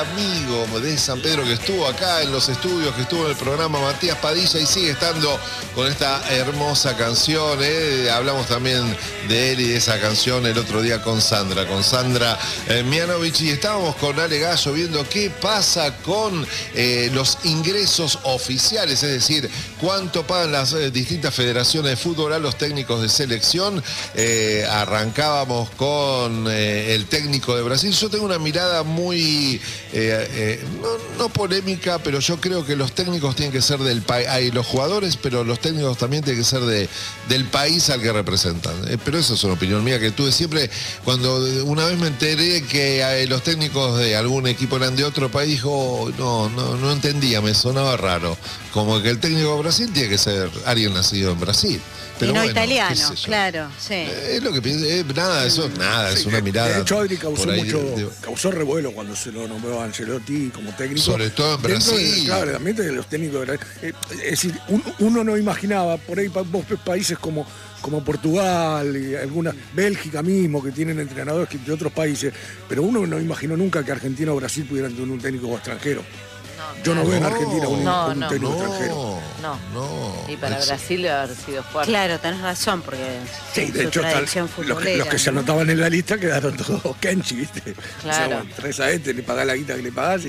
amigo de San Pedro que estuvo acá en los estudios, que estuvo en el programa, Matías Padilla, y sigue estando con esta hermosa canción. Hablamos también de él y de esa canción el otro día con Sandra Mianovich, y estábamos con Ale Gallo viendo qué pasa con los ingresos oficiales, es decir, cuánto pagan las distintas federaciones de fútbol a los técnicos de selección. Arrancábamos con el técnico de Brasil. Yo tengo una mirada muy, no polémica, pero yo creo que los técnicos tienen que ser del país, hay los jugadores, pero los técnicos también tienen que ser del país al que representan. Pero eso es una opinión mía que tuve siempre. Cuando una vez me enteré que los técnicos de algún equipo eran de otro país, dijo, no entendía, me sonaba raro. Como que el técnico de Brasil tiene que ser alguien nacido en Brasil. Pero y no bueno, italiano, claro, sí. Es lo que pienso, nada, es una mirada. De hecho, Adri causó revuelo cuando se lo nombró a Ancelotti como técnico. Sobre todo en Brasil. Claro, el ambiente de los técnicos. Es decir, uno no imaginaba, por ahí vos ves países como Portugal y algunas, Bélgica mismo, que tienen entrenadores de otros países, pero uno no imaginó nunca que Argentina o Brasil pudieran tener un técnico extranjero. Yo no veo en Argentina un técnico extranjero. No. Y para Brasil debe haber sido fuerte. Claro, tenés razón, porque sí, de hecho, los que se anotaban en la lista quedaron todos Kenchi, ¿viste? Claro. O sea, bueno, traes a le pagás la guita que le pagás y...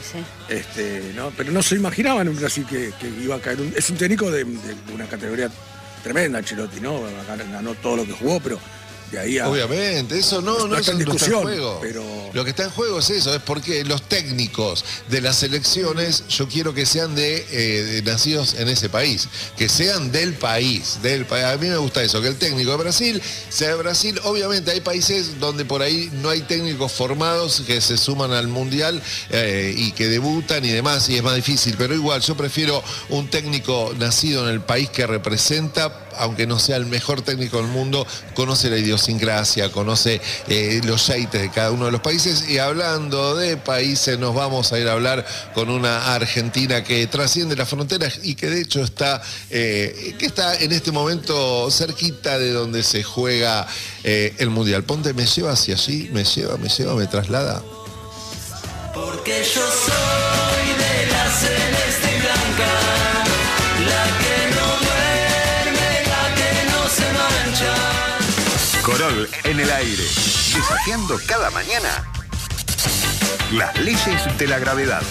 Sí. ¿no? Pero no se imaginaban en Brasil que iba a caer es un técnico de una categoría tremenda, Ancelotti, ¿no? Ganó todo lo que jugó, pero de ahí a... Obviamente, eso no está en discusión, juego. Pero... Lo que está en juego es eso, es porque los técnicos de las selecciones, yo quiero que sean de nacidos en ese país, que sean del país. A mí me gusta eso, que el técnico de Brasil sea de Brasil. Obviamente hay países donde por ahí no hay técnicos formados que se suman al Mundial y que debutan y demás, y es más difícil, pero igual yo prefiero un técnico nacido en el país que representa, aunque no sea el mejor técnico del mundo, conoce la idiosincrasia, conoce los yaites de cada uno de los países. Y hablando de países, nos vamos a ir a hablar con una argentina que trasciende las fronteras y que de hecho está en este momento cerquita de donde se juega el Mundial. Ponte, me lleva hacia allí, me traslada. Porque yo soy de la celeste y blanca, la que no duerme, la que no se mancha. Corol en el aire, desafiando cada mañana las leyes de la gravedad.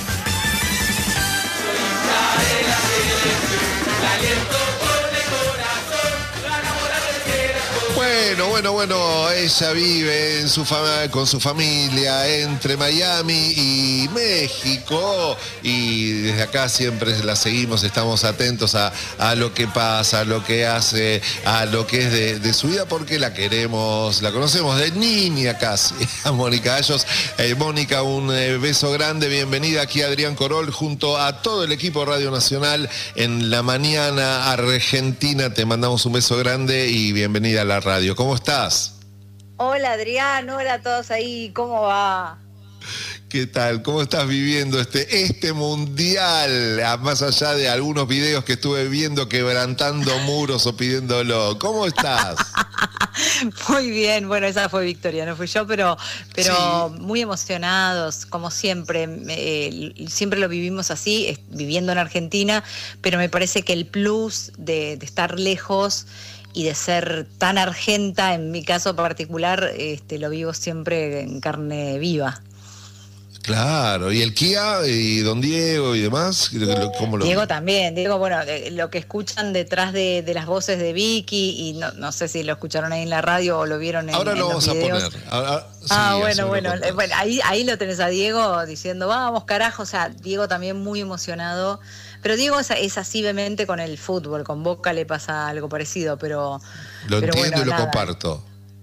Bueno, ella vive con su familia entre Miami y México, y desde acá siempre la seguimos, estamos atentos a lo que pasa, a lo que hace, a lo que es de su vida, porque la queremos, la conocemos de niña casi, a Mónica Gallos. Mónica, un beso grande, bienvenida aquí Adrián Corol junto a todo el equipo de Radio Nacional en la mañana argentina. Te mandamos un beso grande y bienvenida a la radio. ¿Cómo estás? Hola Adrián, hola a todos ahí, ¿cómo va? ¿Qué tal? ¿Cómo estás viviendo este mundial? Más allá de algunos videos que estuve viendo quebrantando muros o pidiéndolo. ¿Cómo estás? Muy bien, bueno, esa fue Victoria, no fui yo, pero sí, muy emocionados, como siempre. Siempre lo vivimos así, viviendo en Argentina, pero me parece que el plus de estar lejos y de ser tan argenta, en mi caso particular, lo vivo siempre en carne viva. Claro, y el Kia y Don Diego y demás, ¿cómo lo... Diego también, bueno, lo que escuchan detrás de las voces de Vicky, y no sé si lo escucharon ahí en la radio o lo vieron en ahora lo los vamos videos. A poner. Ahora, Bueno, ahí lo tenés a Diego diciendo, vamos carajo, o sea, Diego también muy emocionado, pero Diego es así vehemente con el fútbol, con Boca le pasa algo parecido, pero... Lo entiendo, bueno, y lo nada. comparto.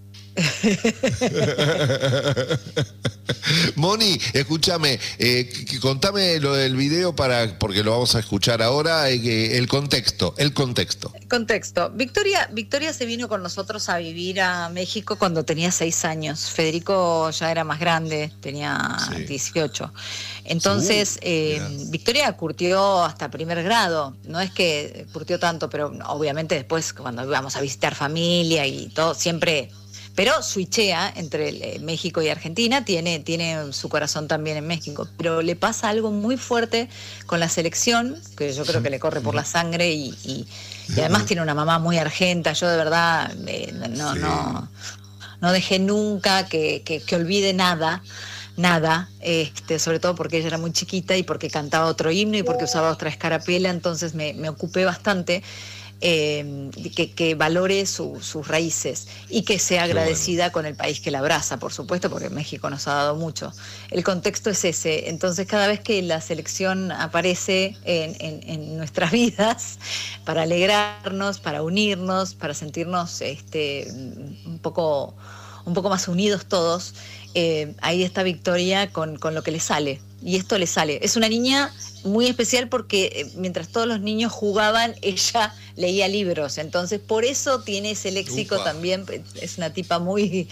Moni, escúchame, contame lo del video porque lo vamos a escuchar ahora, el contexto. Victoria se vino con nosotros a vivir a México cuando tenía 6 años. Federico ya era más grande, tenía 18. Entonces, Victoria curtió hasta primer grado. No es que curtió tanto, pero obviamente después cuando íbamos a visitar familia y todo, siempre pero switchea entre México y Argentina, tiene su corazón también en México, pero le pasa algo muy fuerte con la selección, que yo creo que le corre por la sangre y además tiene una mamá muy argenta. Yo de verdad no dejé nunca que olvide nada, sobre todo porque ella era muy chiquita y porque cantaba otro himno y porque usaba otra escarapela, entonces me ocupé bastante que valore sus raíces y que sea agradecida con el país que la abraza, por supuesto, porque México nos ha dado mucho. El contexto es ese, entonces cada vez que la selección aparece en nuestras vidas, para alegrarnos, para unirnos, para sentirnos un poco más unidos todos, ahí está Victoria con lo que le sale, y esto le sale. Es una niña muy especial porque mientras todos los niños jugaban, ella leía libros, entonces por eso tiene ese léxico también. Es una tipa muy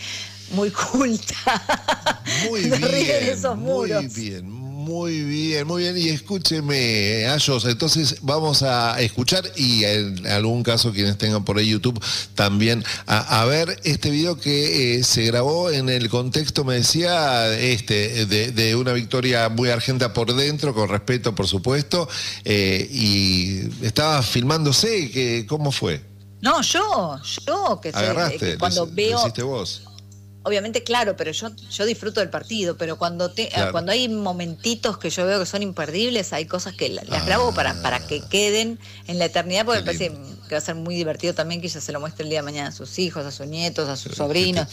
culta. Muy no bien, ríe de esos muros. Muy bien. Y escúcheme, Ayos, entonces vamos a escuchar, y en algún caso quienes tengan por ahí YouTube también, a ver este video que se grabó en el contexto, me decía, de una Victoria muy argenta por dentro, con respeto, por supuesto, y estaba filmándose. ¿Cómo fue? No, yo Agarraste, que cuando veo... lo hiciste vos. Obviamente, claro, pero yo disfruto del partido, pero cuando hay momentitos que yo veo que son imperdibles, hay cosas que las grabo para que queden en la eternidad, porque me parece que va a ser muy divertido también que ella se lo muestre el día de mañana a sus hijos, a sus nietos, a sus sobrinos.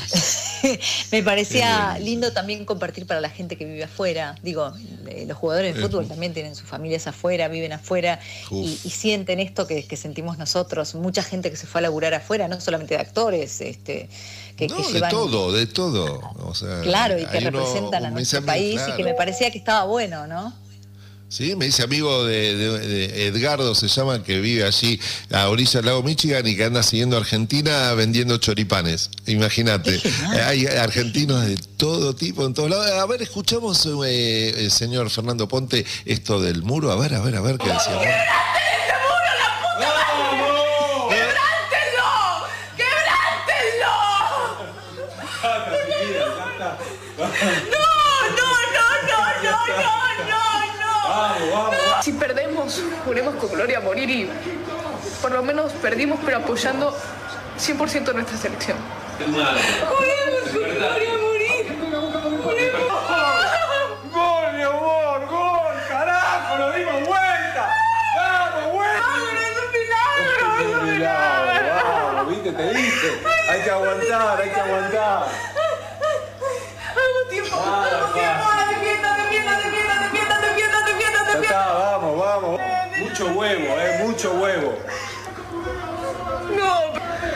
Me parecía lindo también compartir para la gente que vive afuera. Digo, los jugadores de fútbol también tienen sus familias afuera, viven afuera y sienten esto que sentimos nosotros. Mucha gente que se fue a laburar afuera, no solamente de actores, que llevan... de todo. O sea, claro, y que representan a nuestro país, claro. Y que me parecía que estaba bueno, ¿no? Sí, me dice amigo de Edgardo, se llama, que vive allí a orillas del lago Michigan y que anda siguiendo a Argentina vendiendo choripanes. Imagínate, hay argentinos de todo tipo, en todos lados. A ver, escuchamos, señor Fernando Ponte, esto del muro. A ver, ¿qué decíamos? Si perdemos, juremos con gloria a morir y por lo menos perdimos, pero apoyando 100% nuestra selección. Juremos con gloria a morir. ¡Gol, mi amor! ¡Gol! ¡Carajo! ¡Lo dimos vuelta! ¡Vamos, vuelta! ¡Es un milagro! ¡Vamos! ¿Viste? Te dije. Hay que aguantar. ¡Algo tiempo! Ya está, vamos. Mucho huevo. ¡No!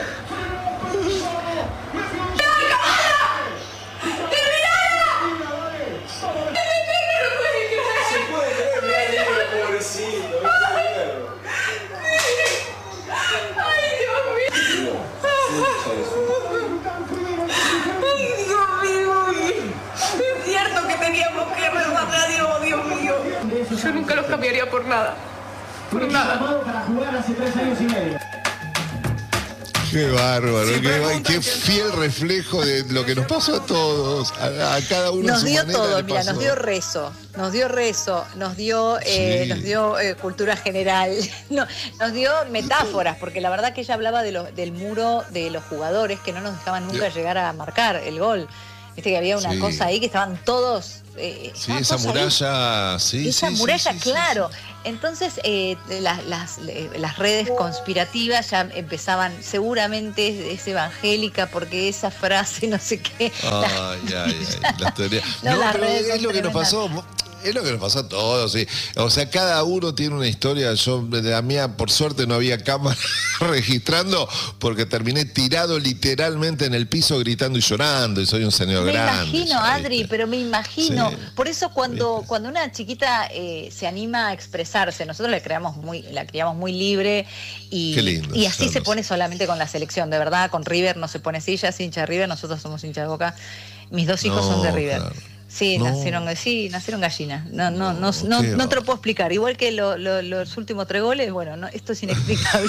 Yo nunca los cambiaría por nada. Para jugar hace 3 años y medio. Qué bárbaro, qué fiel reflejo de lo que nos pasó a todos, a cada uno. Nos dio todo, mira, nos dio rezo, nos dio cultura general, nos dio metáforas, porque la verdad que ella hablaba del muro de los jugadores que no nos dejaban nunca llegar a marcar el gol. Viste que había una cosa ahí que estaban todos... esa muralla, esa muralla, claro. Entonces las redes conspirativas ya empezaban, seguramente es evangélica porque esa frase no sé qué. Las teorías. No, pero es lo que nos pasó. Es lo que nos pasó a todos, sí. O sea, cada uno tiene una historia. Yo, de la mía, por suerte, no había cámara registrando porque terminé tirado literalmente en el piso gritando y llorando, y soy un señor grande. Me imagino, Adri, pero me imagino. Sí. Por eso cuando una chiquita se anima a expresarse, nosotros la criamos muy libre y, qué lindo, y así se pone solamente con la selección, de verdad. Con River no se pone así, ella es hincha de River, nosotros somos hincha de Boca. Mis 2 hijos son de River. Claro. Sí, No. nacieron gallinas. No te lo puedo explicar. Igual que los últimos 3 goles, bueno, esto es inexplicable.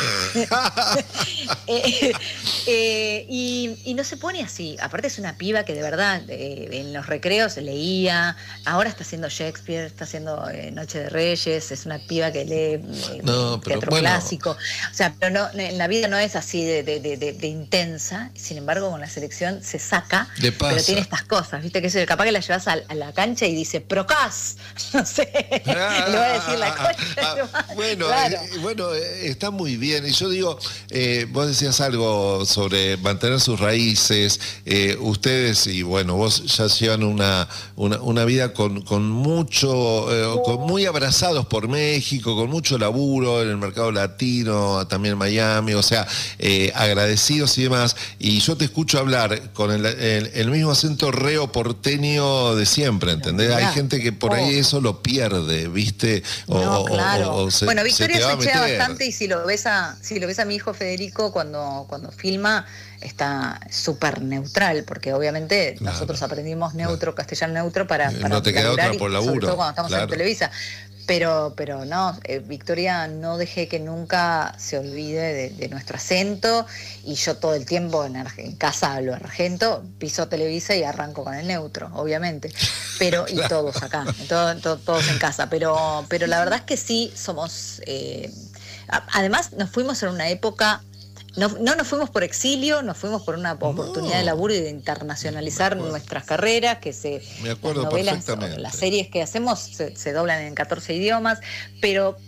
Y no se pone así. Aparte es una piba que de verdad en los recreos leía, ahora está haciendo Shakespeare, está haciendo Noche de Reyes, es una piba que lee teatro clásico. O sea, pero no, en la vida no es así de intensa. Sin embargo, con la selección se saca, pero tiene estas cosas, ¿viste? Que capaz que la llevas a la cancha y dice Procas, no sé, le voy a decir la concha. Bueno, claro. bueno, está muy bien. Y yo digo, vos decías algo sobre mantener sus raíces. Ustedes, y bueno, vos ya llevan una vida con mucho, muy abrazados por México, con mucho laburo en el mercado latino, también en Miami, o sea, agradecidos y demás. Y yo te escucho hablar con el mismo acento reo porteño de siempre, ¿entendés? Hay gente que por ahí eso lo pierde, ¿viste? Claro. Bueno, Victoria switchea bastante, y si lo ves a mi hijo Federico cuando filma, está súper neutral, porque obviamente nosotros aprendimos castellano neutro para no te queda otra por laburo, sobre todo cuando estamos en Televisa. Pero no, Victoria no dejé que nunca se olvide de nuestro acento, y yo todo el tiempo en casa hablo argento, piso Televisa y arranco con el neutro, obviamente, pero y todos acá, todos en casa, pero la verdad es que sí somos, además nos fuimos en una época. No nos fuimos por exilio, nos fuimos por una oportunidad de laburo y de internacionalizar nuestras carreras, que las novelas, las series que hacemos se doblan en 14 idiomas, pero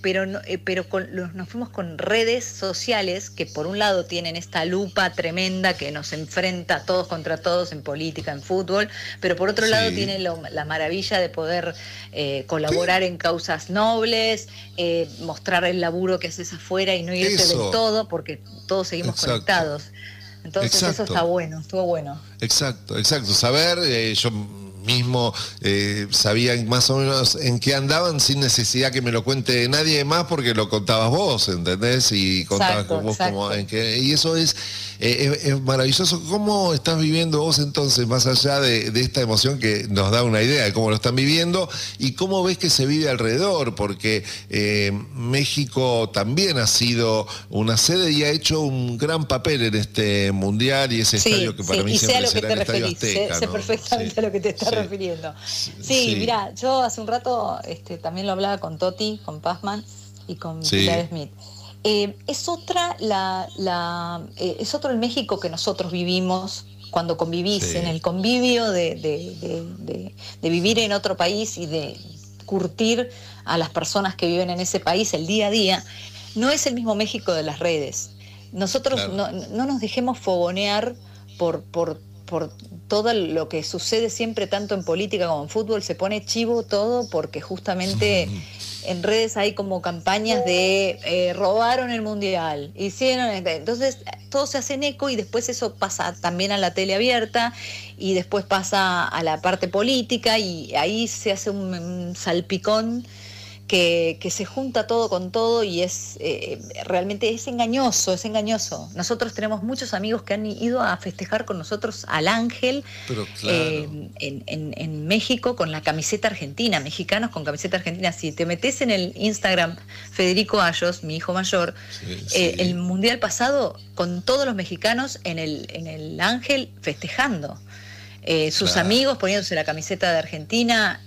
nos fuimos con redes sociales que por un lado tienen esta lupa tremenda que nos enfrenta todos contra todos en política, en fútbol, pero por otro lado tiene la maravilla de poder colaborar en causas nobles, mostrar el laburo que haces afuera y no irte del todo, porque todos seguimos conectados. Entonces eso está bueno, estuvo bueno. Exacto. Saber, yo mismo sabía más o menos en qué andaban sin necesidad que me lo cuente nadie más, porque lo contabas vos, ¿entendés? Y contabas con vos como en qué. Y eso es maravilloso. ¿Cómo estás viviendo vos entonces, más allá de esta emoción que nos da una idea de cómo lo están viviendo, y cómo ves que se vive alrededor? Porque México también ha sido una sede y ha hecho un gran papel en este mundial, y ese estadio que para mí siempre será el Estadio Azteca, sé perfectamente a lo que te estás refiriendo. Sí, mira, yo hace un rato también lo hablaba con Toti, con Pazman y con Pilar Smith. Es otro el México que nosotros vivimos cuando convivís, en el convivio de vivir en otro país y de curtir a las personas que viven en ese país el día a día. No es el mismo México de las redes. Nosotros no nos dejemos fogonear por todo lo que sucede siempre, tanto en política como en fútbol. Se pone chivo todo porque justamente en redes hay como campañas de robaron el mundial, hicieron, entonces todos se hacen eco, y después eso pasa también a la tele abierta, y después pasa a la parte política, y ahí se hace un salpicón que se junta todo con todo, y realmente es engañoso. Nosotros tenemos muchos amigos que han ido a festejar con nosotros al Ángel, en México, con la camiseta argentina, mexicanos con camiseta argentina. Si te metes en el Instagram Federico Ayos, mi hijo mayor, el mundial pasado con todos los mexicanos en el Ángel festejando. Sus amigos poniéndose la camiseta de Argentina,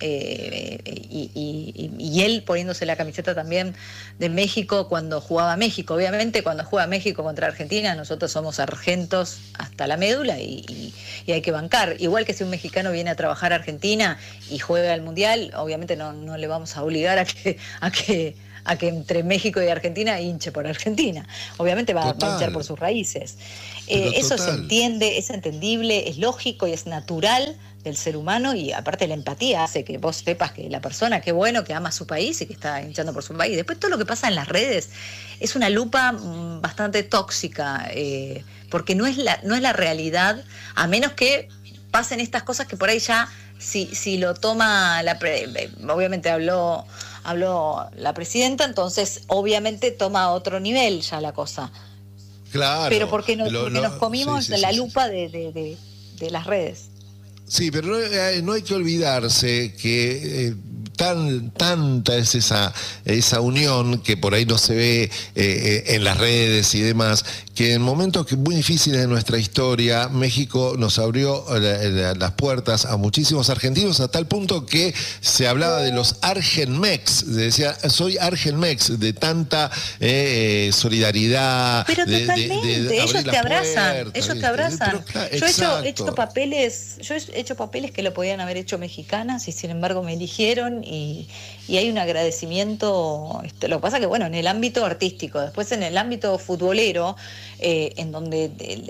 y él poniéndose la camiseta también de México cuando jugaba México. Obviamente cuando juega México contra Argentina, nosotros somos argentos hasta la médula, y hay que bancar. Igual que si un mexicano viene a trabajar a Argentina y juega el mundial, obviamente no le vamos a obligar a que entre México y Argentina hinche por Argentina. Obviamente va a hinchar por sus raíces. Eso se entiende, es entendible, es lógico y es natural del ser humano, y aparte la empatía hace que vos sepas que la persona, qué bueno, que ama su país y que está hinchando por su país. Después todo lo que pasa en las redes es una lupa bastante tóxica, porque no es la realidad, a menos que pasen estas cosas que por ahí ya, si lo toma obviamente habló la presidenta, entonces obviamente toma otro nivel ya la cosa. Claro. Pero porque nos comimos la lupa de las redes. Sí, pero no hay que olvidarse que tanta es esa unión que por ahí no se ve en las redes y demás, que en momentos muy difíciles de nuestra historia, México nos abrió las puertas a muchísimos argentinos, a tal punto que se hablaba de los Argenmex, se decía, soy Argenmex, de tanta solidaridad. Pero totalmente, ellos te abrazan, puertas, te abrazan. Yo he hecho papeles que lo podían haber hecho mexicanas y sin embargo me eligieron y hay un agradecimiento. Lo que pasa que, bueno, en el ámbito artístico, después en el ámbito futbolero, en donde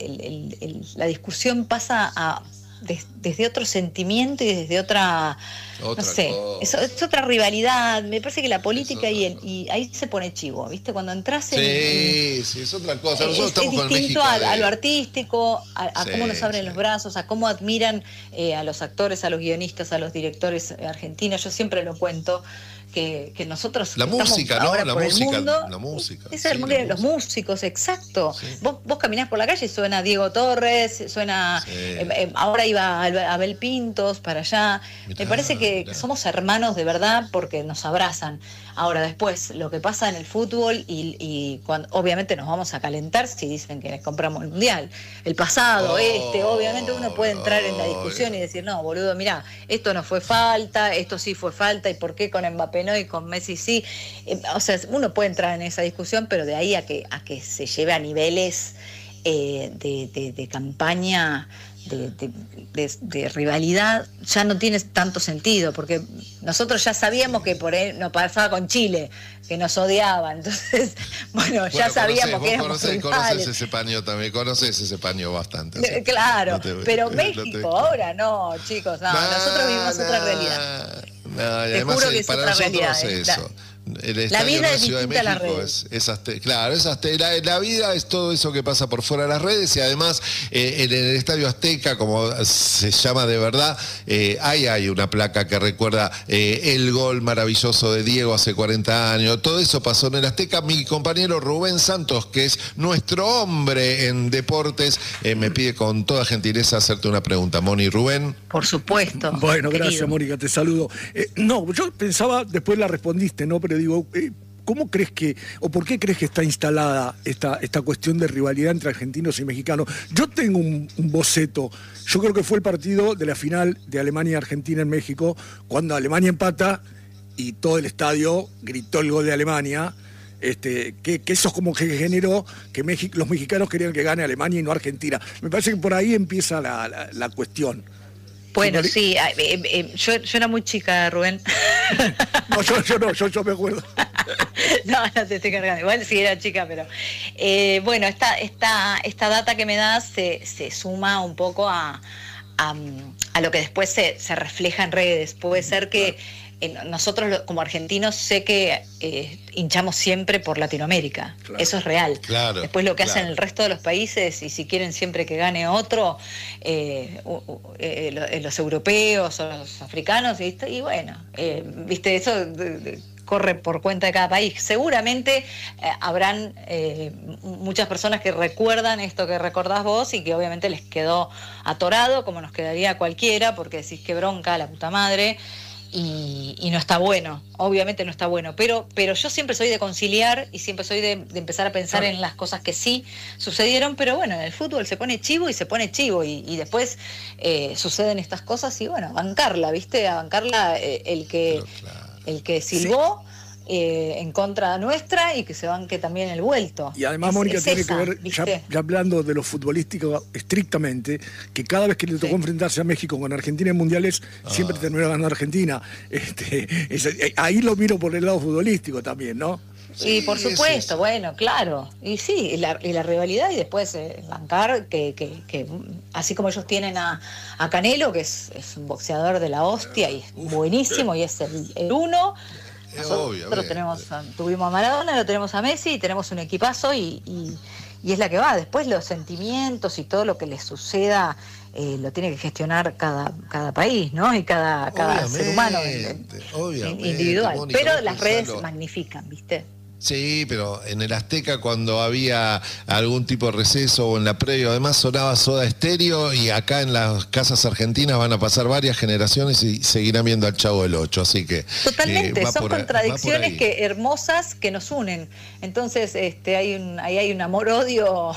la discusión pasa desde otro sentimiento y desde otra no sé, es otra rivalidad. Me parece que la política y ahí se pone chivo, ¿viste? Cuando entras en... Sí, es otra cosa. Nosotros estamos es distinto a lo artístico, a cómo nos abren los brazos, a cómo admiran a los actores, a los guionistas, a los directores argentinos. Yo siempre lo cuento, que nosotros la música, ¿no? Ahora la por música, el mundo, la música. Es el mundo de los músicos, exacto. Sí. Vos caminás por la calle y suena Diego Torres, suena ahora iba Abel Pintos para allá. Me parece que somos hermanos de verdad porque nos abrazan. Ahora después, lo que pasa en el fútbol y cuando obviamente nos vamos a calentar si dicen que les compramos el mundial. El pasado, obviamente uno puede entrar en la discusión y decir, no, boludo, mirá, esto no fue falta, esto sí fue falta, y por qué con Mbappé no y con Messi sí. O sea, uno puede entrar en esa discusión, pero de ahí a que se lleve a niveles de campaña, de rivalidad, ya no tiene tanto sentido, porque nosotros ya sabíamos que por él nos pasaba con Chile, que nos odiaban, entonces, bueno, ya sabíamos que éramos conoces ese paño también, conoces ese paño bastante. O sea, claro, pero México ahora no, chicos, nosotros vivimos otra realidad. Te juro que es para otra realidad. Es eso. La vida es distinta a las redes. La vida es todo eso que pasa por fuera de las redes, y además en el Estadio Azteca, como se llama de verdad, hay una placa que recuerda el gol maravilloso de Diego hace 40 años. Todo eso pasó en el Azteca. Mi compañero Rubén Santos, que es nuestro hombre en deportes, me pide con toda gentileza hacerte una pregunta. Moni, Rubén. Por supuesto. Bueno, querido. Gracias, Mónica, te saludo. No, yo pensaba, después la respondiste, ¿no? Pero digo, ¿cómo crees que, o por qué crees que está instalada esta cuestión de rivalidad entre argentinos y mexicanos? Yo tengo un boceto. Yo creo que fue el partido de la final de Alemania-Argentina en México, cuando Alemania empata y todo el estadio gritó el gol de Alemania. Que eso es como que generó que los mexicanos querían que gane Alemania y no Argentina. Me parece que por ahí empieza la cuestión. Bueno, sí, yo era muy chica, Rubén. No, yo me acuerdo. No te estoy cargando. Igual sí era chica, pero... bueno, esta data que me das se suma un poco a lo que después se refleja en redes. Puede ser que nosotros como argentinos sé que hinchamos siempre por Latinoamérica, claro. Eso es real. Claro, después lo que hacen el resto de los países, y si quieren siempre que gane otro, los europeos o los africanos, y bueno, viste, eso corre por cuenta de cada país. Seguramente habrán muchas personas que recuerdan esto que recordás vos y que obviamente les quedó atorado, como nos quedaría a cualquiera, porque decís que bronca, la puta madre. Y no está bueno, obviamente no está bueno, pero yo siempre soy de conciliar y siempre soy de empezar a pensar en las cosas que sí sucedieron, pero bueno, en el fútbol se pone chivo y después suceden estas cosas y bueno, a bancarla, ¿viste? A bancarla el que silbó. En contra nuestra y que se banque también el vuelto. Y además, Mónica, tiene que ver, ya hablando de lo futbolístico estrictamente, que cada vez que le tocó enfrentarse a México con Argentina en mundiales, siempre terminó ganando Argentina. Ahí lo miro por el lado futbolístico también, ¿no? Sí, por supuesto, bueno, claro. Y sí, y la rivalidad, y después bancar que así como ellos tienen a Canelo, que es un boxeador de la hostia y es buenísimo y es el uno. Nosotros tuvimos a Maradona, lo tenemos a Messi, tenemos un equipazo y es la que va. Después los sentimientos y todo lo que les suceda lo tiene que gestionar cada país, ¿no? Y cada ser humano individual. Mónica, pero las redes magnifican, ¿viste? Sí, pero en el Azteca cuando había algún tipo de receso o en la previa, además sonaba Soda Stereo, y acá en las casas argentinas van a pasar varias generaciones y seguirán viendo al Chavo del Ocho, así que... Totalmente, son contradicciones hermosas que nos unen. Entonces ahí hay un amor-odio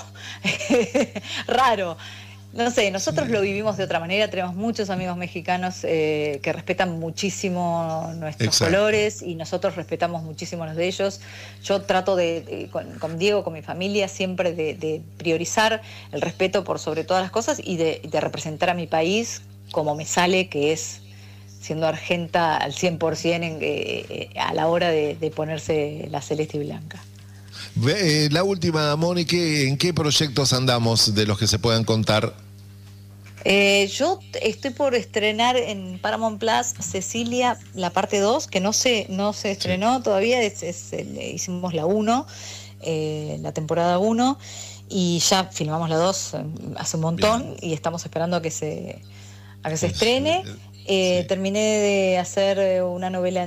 raro. No sé, nosotros lo vivimos de otra manera, tenemos muchos amigos mexicanos que respetan muchísimo nuestros colores y nosotros respetamos muchísimo los de ellos. Yo trato con Diego, con mi familia, siempre de priorizar el respeto por sobre todas las cosas y de representar a mi país como me sale, que es siendo argenta al 100% a la hora de ponerse la celeste y blanca. La última, Moni, ¿en qué proyectos andamos de los que se puedan contar? Yo estoy por estrenar en Paramount Plus Cecilia, la parte 2, que no se estrenó todavía, hicimos la 1, la temporada 1, y ya filmamos la 2 hace un montón. Bien. Y estamos esperando a que se estrene. Terminé de hacer una novela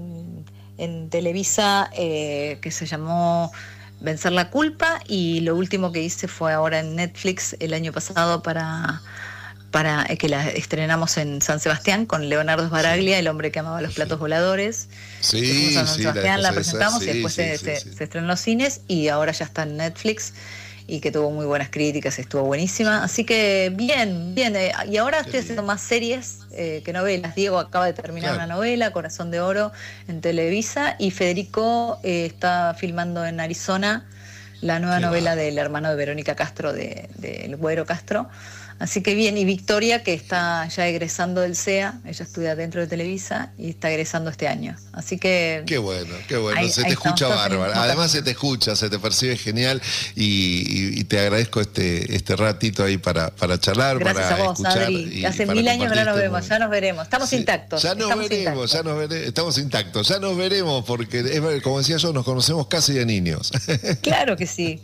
en Televisa que se llamó Vencer la culpa, y lo último que hice fue ahora en Netflix el año pasado para que la estrenamos en San Sebastián con Leonardo Sbaraglia, el hombre que amaba los platos voladores. Sí, San Sebastián la presentamos y después se estrenó en los cines y ahora ya está en Netflix y que tuvo muy buenas críticas, estuvo buenísima. Así que bien. Y ahora estoy haciendo más series que novelas. Diego acaba de terminar una novela, Corazón de Oro, en Televisa, y Federico está filmando en Arizona la nueva novela del hermano de Verónica Castro, del Güero Castro. Así que bien, y Victoria, que está ya egresando del CEA, ella estudia dentro de Televisa y está egresando este año. Así que... Qué bueno, se te escucha bárbaro. Además se te escucha, se te percibe genial y te agradezco este ratito ahí para charlar, gracias para a vos, escuchar. Adri. Hace 1000 años que no nos vemos, ya nos veremos. Estamos intactos. Estamos intactos, ya nos veremos, porque como decía yo, nos conocemos casi de niños. Claro que sí.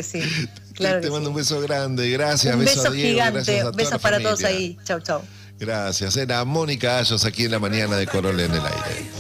Te mando un beso grande, gracias. Un beso Diego, gigante, besos para familia. todos ahí. Chau. Gracias. Era Mónica Ayos aquí en la mañana de Corola en el Aire.